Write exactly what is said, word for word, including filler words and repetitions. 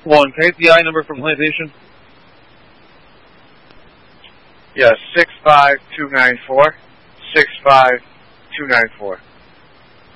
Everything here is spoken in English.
One, can I get the I number from Plantation? Yes, six five two nine four. six five two nine four.